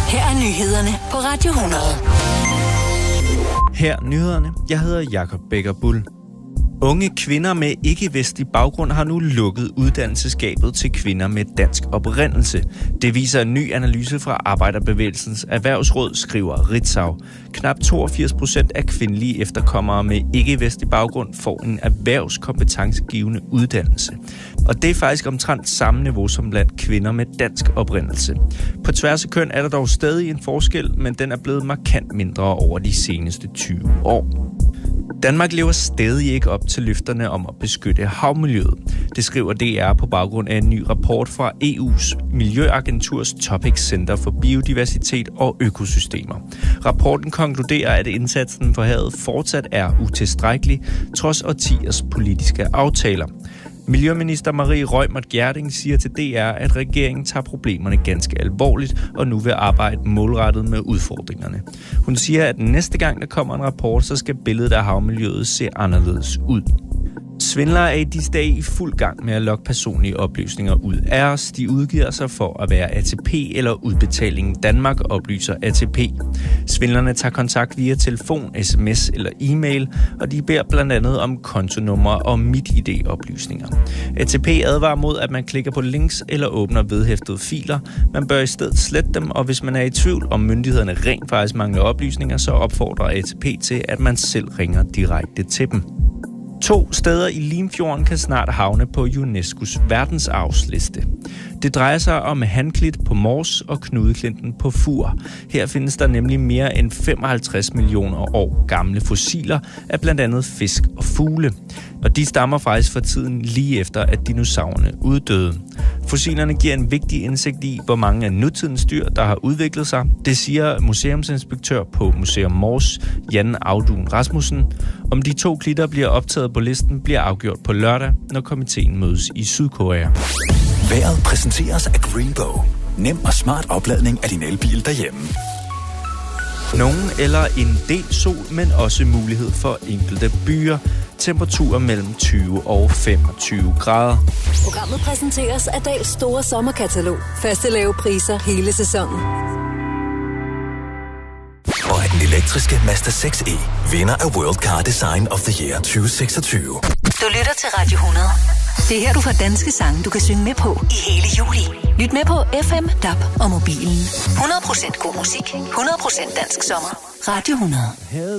Her er nyhederne på Radio 100. Her nyhederne. Jeg hedder Jakob Becker Bull. Unge kvinder med ikke-vestlig baggrund har nu lukket uddannelsesgabet til kvinder med dansk oprindelse. Det viser en ny analyse fra Arbejderbevægelsens Erhvervsråd, skriver Ritzau. Knap 82% af kvindelige efterkommere med ikke-vestlig baggrund får en erhvervskompetencegivende uddannelse. Og det er faktisk omtrent samme niveau som blandt kvinder med dansk oprindelse. På tværs af køn er der dog stadig en forskel, men den er blevet markant mindre over de seneste 20 år. Danmark lever stadig ikke op til løfterne om at beskytte havmiljøet. Det skriver DR på baggrund af en ny rapport fra EU's Miljøagenturs Topic Center for Biodiversitet og Økosystemer. Rapporten konkluderer, at indsatsen for havet fortsat er utilstrækkelig, trods årtiers politiske aftaler. Miljøminister Marie Reumert Gjerding siger til DR, at regeringen tager problemerne ganske alvorligt og nu vil arbejde målrettet med udfordringerne. Hun siger, at næste gang der kommer en rapport, så skal billedet af havmiljøet se anderledes ud. Svindlere er i disse dage i fuld gang med at lokke personlige oplysninger ud af os. De udgiver sig for at være ATP eller Udbetaling Danmark, oplyser ATP. Svindlerne tager kontakt via telefon, sms eller e-mail, og de beder blandt andet om kontonummer og MitID-oplysninger. ATP advarer mod, at man klikker på links eller åbner vedhæftede filer. Man bør i stedet slette dem, og hvis man er i tvivl om myndighederne rent faktisk mangler oplysninger, så opfordrer ATP til, at man selv ringer direkte til dem. 2 steder i Limfjorden kan snart havne på UNESCO's verdensarvsliste. Det drejer sig om Hanklit på Mors og Knudeklinten på Fur. Her findes der nemlig mere end 55 millioner år gamle fossiler af blandt andet fisk og fugle. Og de stammer faktisk fra tiden lige efter, at dinosaurerne uddøde. Fossilerne giver en vigtig indsigt i, hvor mange af nutidens dyr, der har udviklet sig. Det siger museumsinspektør på Museum Mors, Jan Audun Rasmussen. Om de 2 klitter bliver optaget på listen, bliver afgjort på lørdag, når komiteen mødes i Sydkorea. Vejret præsenteres af Greenbow. Nem og smart opladning af din elbil derhjemme. Nogen eller en del sol, men også mulighed for enkelte byer. Temperaturer mellem 20 og 25 grader. Programmet præsenteres af Dahls store sommerkatalog. Faste lave priser hele sæsonen. Og af den elektriske Mazda 6e, vinder af World Car Design of the Year 2026. Du lytter til Radio 100. Det er her, du får danske sange, du kan synge med på i hele juli. Lyt med på FM, DAB og mobilen. 100% god musik, 100% dansk sommer. Radio 100.